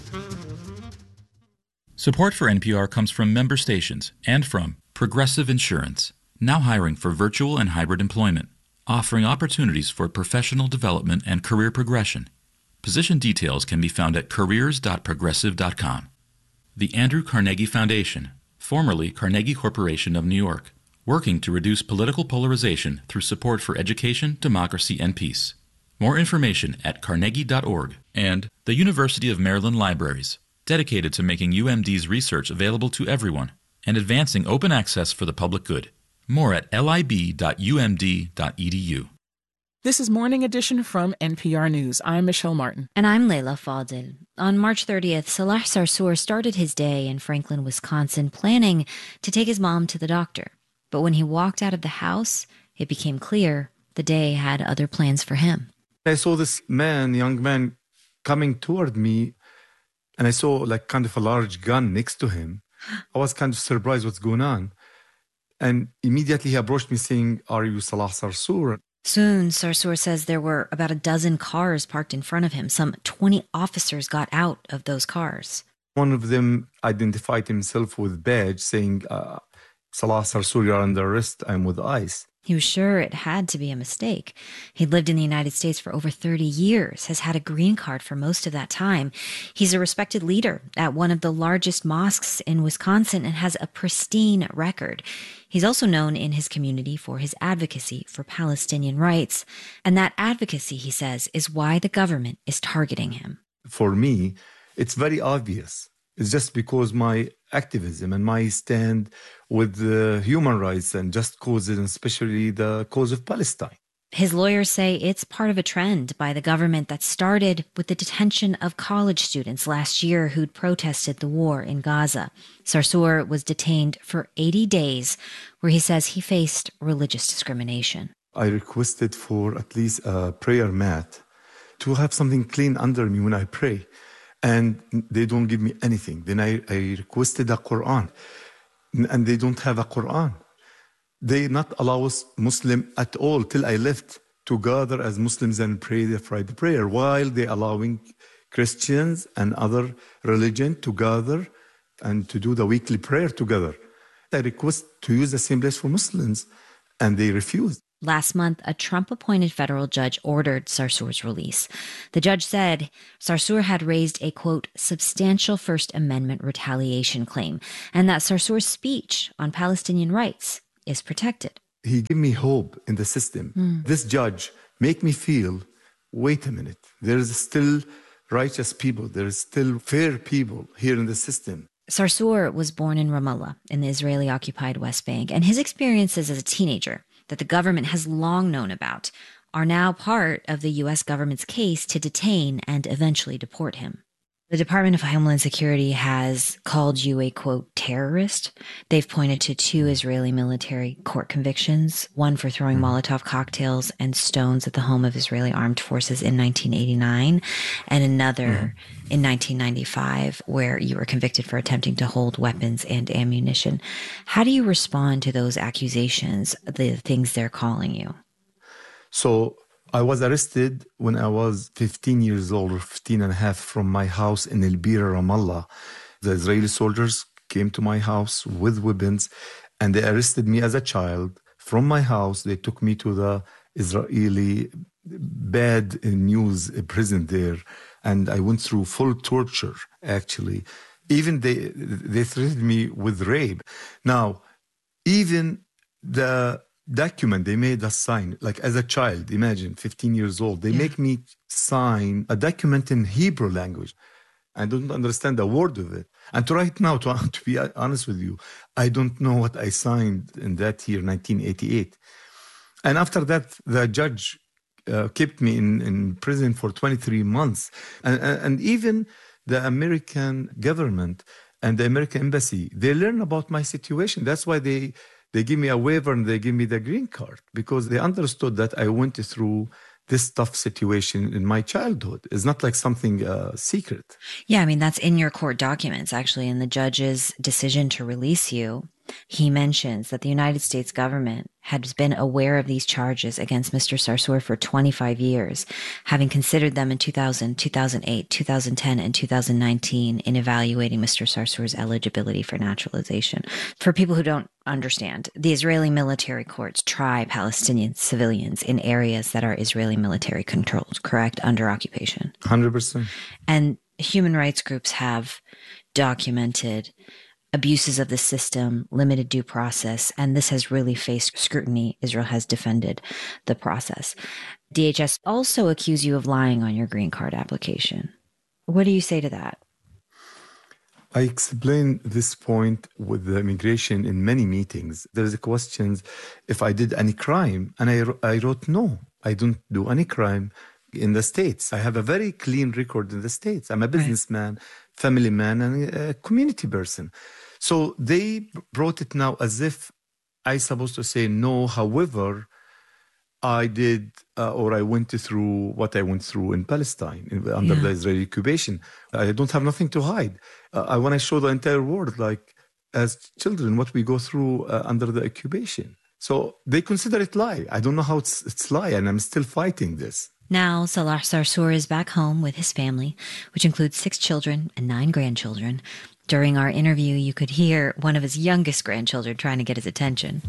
Support for NPR comes from member stations and from Progressive Insurance, now hiring for virtual and hybrid employment, offering opportunities for professional development and career progression. Position details can be found at careers.progressive.com. The Andrew Carnegie Foundation, formerly Carnegie Corporation of New York, working to reduce political polarization through support for education, democracy, and peace. More information at carnegie.org. And the University of Maryland Libraries, dedicated to making UMD's research available to everyone and advancing open access for the public good. More at lib.umd.edu. This is Morning Edition from NPR News. I'm Michelle Martin. And I'm Layla Fadil. On March 30th, Salah Sarsour started his day in Franklin, Wisconsin, planning to take his mom to the doctor. But when he walked out of the house, it became clear the day had other plans for him. I saw this young man, coming toward me, and I saw like kind of a large gun next to him. I was kind of surprised what's going on. And immediately he approached me saying, "Are you Salah Sarsour?" Soon, Sarsour says there were about a dozen cars parked in front of him. Some 20 officers got out of those cars. One of them identified himself with badge saying, "Salah Sarsour, you're under arrest. I'm with ICE." He was sure it had to be a mistake. He'd lived in the United States for over 30 years, has had a green card for most of that time. He's a respected leader at one of the largest mosques in Wisconsin and has a pristine record. He's also known in his community for his advocacy for Palestinian rights. And that advocacy, he says, is why the government is targeting him. For me, it's very obvious. It's just because my activism and my stand with the human rights and just causes, and especially the cause of Palestine. His lawyers say it's part of a trend by the government that started with the detention of college students last year who'd protested the war in Gaza. Sarsour was detained for 80 days, where he says he faced religious discrimination. I requested for at least a prayer mat to have something clean under me when I pray. And they don't give me anything. Then I requested a Quran, and they don't have a Quran. They not allow us Muslim at all till I left to gather as Muslims and pray the Friday prayer, while they allowing Christians and other religion to gather and to do the weekly prayer together. I request to use the same place for Muslims, and they refused. Last month, a Trump-appointed federal judge ordered Sarsour's release. The judge said Sarsour had raised a, quote, substantial First Amendment retaliation claim, and that Sarsour's speech on Palestinian rights is protected. He gave me hope in the system. This judge make me feel, wait a minute, there's still righteous people, there's still fair people here in the system. Sarsour was born in Ramallah, in the Israeli-occupied West Bank, and his experiences as a teenager that the government has long known about are now part of the U.S. government's case to detain and eventually deport him. The Department of Homeland Security has called you a, quote, terrorist. They've pointed to 2 Israeli military court convictions, one for throwing Molotov cocktails and stones at the home of Israeli armed forces in 1989, and another in 1995, where you were convicted for attempting to hold weapons and ammunition. How do you respond to those accusations, the things they're calling you? So I was arrested when I was 15 years old, or 15 and a half, from my house in El Bira, Ramallah. The Israeli soldiers came to my house with weapons, and they arrested me as a child. From my house, they took me to the Israeli bad news prison there, and I went through full torture, actually. Even they threatened me with rape. Now, even the document they made us sign, like as a child, imagine 15 years old, they make me sign a document in Hebrew language. I don't understand a word of it. And right now, to be honest with you, I don't know what I signed in that year, 1988. And after that, the judge kept me in prison for 23 months. And even the American government and the American embassy, they learn about my situation. That's why they give me a waiver and they give me the green card, because they understood that I went through this tough situation in my childhood. It's not like something secret. Yeah, I mean, that's in your court documents, actually, in the judge's decision to release you. he mentions that the United States government had been aware of these charges against Mr. Sarsour for 25 years, having considered them in 2000, 2008, 2010, and 2019 in evaluating Mr. Sarsour's eligibility for naturalization. For people who don't understand, the Israeli military courts try Palestinian civilians in areas that are Israeli military controlled, correct, under occupation. 100%. And human rights groups have documented abuses of the system, limited due process, and this has really faced scrutiny. Israel has defended the process. DHS also accuse you of lying on your green card application. What do you say to that? I explained this point with the immigration in many meetings. There's a question if I did any crime, and I wrote, no, I don't do any crime in the States. I have a very clean record in the States. I'm a businessman, family man, and a community person. So they brought it now as if I'm supposed to say no. However, I did or I went through what I went through in Palestine under the Israeli occupation. I don't have nothing to hide. I want to show the entire world, like as children, what we go through under the occupation. So they consider it lie. I don't know how it's lie, and I'm still fighting this. Now, Salah Sarsour is back home with his family, which includes 6 children and 9 grandchildren. During our interview, you could hear one of his youngest grandchildren trying to get his attention.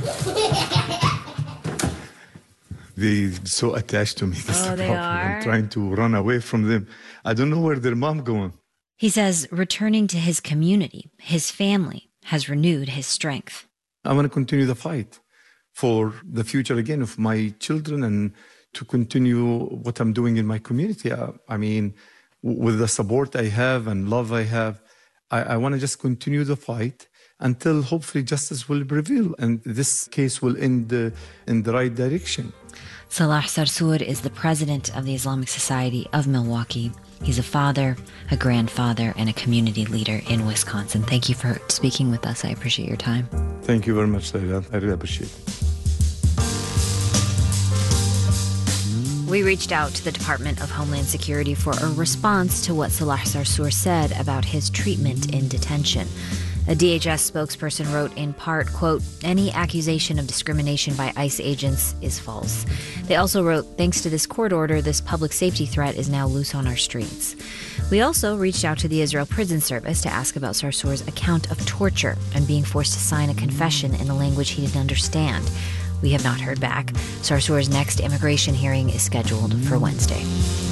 They're so attached to me. That's the they problem. are? I'm trying to run away from them. I don't know where their mom going. He says returning to his community, his family, has renewed his strength. I want to continue the fight for the future again of my children and to continue what I'm doing in my community. I mean, with the support I have and love I have, I want to just continue the fight until hopefully justice will prevail and this case will end in the right direction. Salah Sarsour is the president of the Islamic Society of Milwaukee. He's a father, a grandfather, and a community leader in Wisconsin. Thank you for speaking with us. I appreciate your time. Thank you very much, Leila. I really appreciate it. We reached out to the Department of Homeland Security for a response to what Salah Sarsour said about his treatment in detention. A DHS spokesperson wrote in part, quote, "Any accusation of discrimination by ICE agents is false." They also wrote, "Thanks to this court order, this public safety threat is now loose on our streets." We also reached out to the Israel Prison Service to ask about Sarsour's account of torture and being forced to sign a confession in a language he didn't understand. We have not heard back. Sarsour's next immigration hearing is scheduled for Wednesday.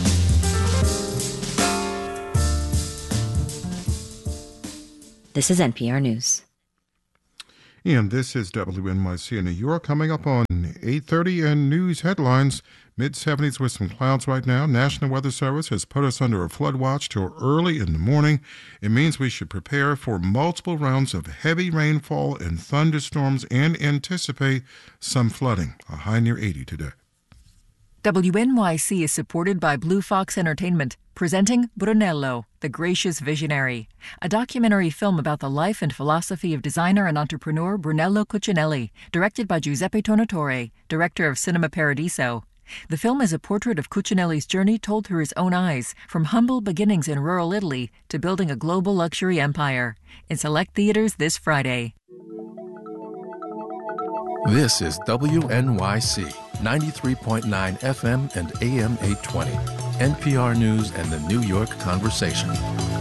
This is NPR News. And this is WNYC in New York. Coming up on 8:30 and news headlines. Mid-70s with some clouds right now. National Weather Service has put us under a flood watch till early in the morning. It means we should prepare for multiple rounds of heavy rainfall and thunderstorms and anticipate some flooding. A high near 80 today. WNYC is supported by Blue Fox Entertainment, presenting Brunello, the Gracious Visionary, a documentary film about the life and philosophy of designer and entrepreneur Brunello Cucinelli, directed by Giuseppe Tornatore, director of Cinema Paradiso. The film is a portrait of Cucinelli's journey told through his own eyes, from humble beginnings in rural Italy to building a global luxury empire. In select theaters this Friday. This is WNYC, 93.9 FM and AM 820, NPR News and the New York Conversation.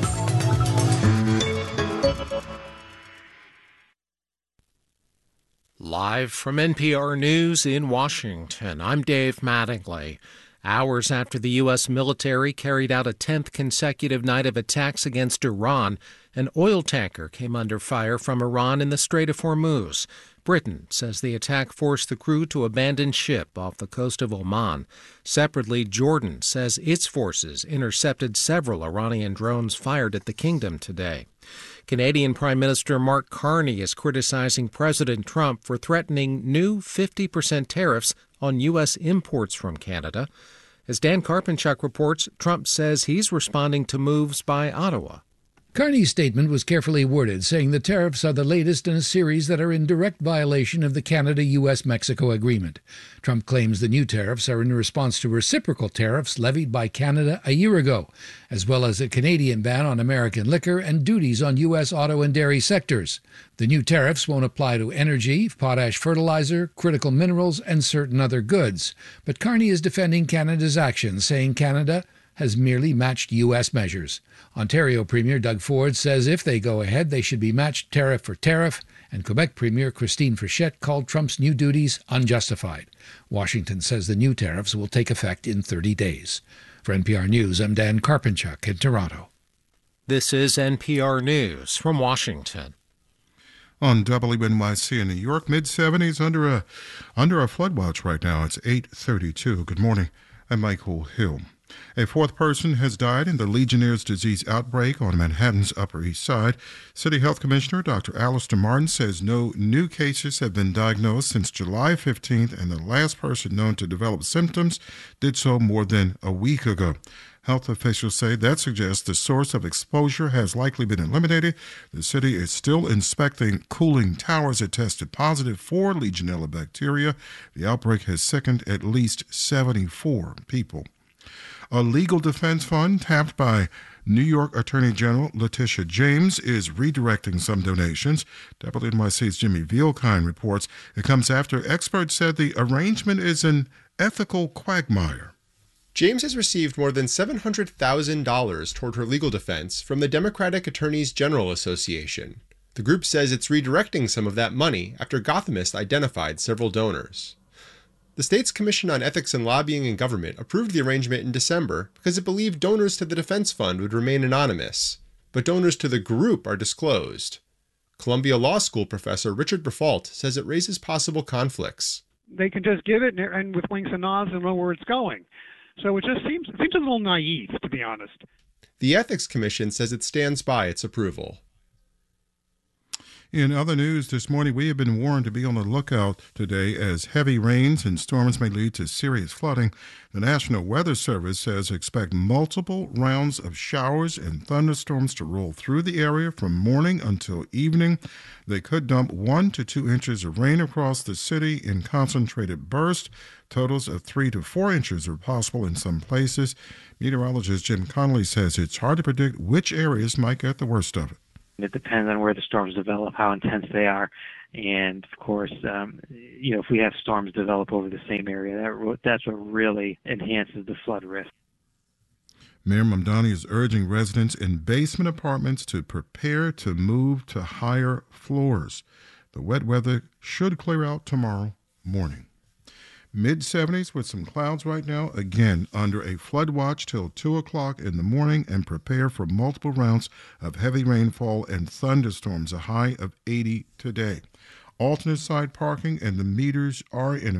Live from NPR News in Washington, I'm Dave Mattingly. Hours after the U.S. military carried out a 10th consecutive night of attacks against Iran, an oil tanker came under fire from Iran in the Strait of Hormuz. Britain says the attack forced the crew to abandon ship off the coast of Oman. Separately, Jordan says its forces intercepted several Iranian drones fired at the kingdom today. Canadian Prime Minister Mark Carney is criticizing President Trump for threatening new 50% tariffs on U.S. imports from Canada. As Dan Karpenchuk reports, Trump says he's responding to moves by Ottawa. Carney's statement was carefully worded, saying the tariffs are the latest in a series that are in direct violation of the Canada-U.S.-Mexico agreement. Trump claims the new tariffs are in response to reciprocal tariffs levied by Canada a year ago, as well as a Canadian ban on American liquor and duties on U.S. auto and dairy sectors. The new tariffs won't apply to energy, potash fertilizer, critical minerals, and certain other goods. But Carney is defending Canada's actions, saying Canada has merely matched U.S. measures. Ontario Premier Doug Ford says if they go ahead, they should be matched tariff for tariff, and Quebec Premier Christine Fichette called Trump's new duties unjustified. Washington says the new tariffs will take effect in 30 days. For NPR News, I'm Dan Karpenchuk in Toronto. This is NPR News from Washington. On WNYC in New York, mid-70s under a flood watch right now. It's 8:32. Good morning. I'm Michael Hill. A fourth person has died in the Legionnaire's disease outbreak on Manhattan's Upper East Side. City Health Commissioner Dr. Alistair Martin says no new cases have been diagnosed since July 15th, and the last person known to develop symptoms did so more than a week ago. Health officials say that suggests the source of exposure has likely been eliminated. The city is still inspecting cooling towers that tested positive for Legionella bacteria. The outbreak has sickened at least 74 people. A legal defense fund tapped by New York Attorney General Letitia James is redirecting some donations. WNYC's Jimmy Vielkind reports it comes after experts said the arrangement is an ethical quagmire. James has received more than $700,000 toward her legal defense from the Democratic Attorneys General Association. The group says it's redirecting some of that money after Gothamist identified several donors. The state's Commission on Ethics and Lobbying in Government approved the arrangement in December because it believed donors to the defense fund would remain anonymous, but donors to the group are disclosed. Columbia Law School professor Richard Briffault says it raises possible conflicts. They can just give it and with winks and nods and know where it's going. So it just seems a little naive, to be honest. The Ethics Commission says it stands by its approval. In other news this morning, we have been warned to be on the lookout today as heavy rains and storms may lead to serious flooding. The National Weather Service says expect multiple rounds of showers and thunderstorms to roll through the area from morning until evening. They could dump 1 to 2 inches of rain across the city in concentrated bursts. Totals of 3 to 4 inches are possible in some places. Meteorologist Jim Connolly says it's hard to predict which areas might get the worst of it. It depends on where the storms develop, how intense they are, and of course, if we have storms develop over the same area, that's what really enhances the flood risk. Mayor Mamdani is urging residents in basement apartments to prepare to move to higher floors. The wet weather should clear out tomorrow morning. Mid-70s with some clouds right now, again under a flood watch till 2 o'clock in the morning, and prepare for multiple rounds of heavy rainfall and thunderstorms, a high of 80 today. Alternate side parking and the meters are in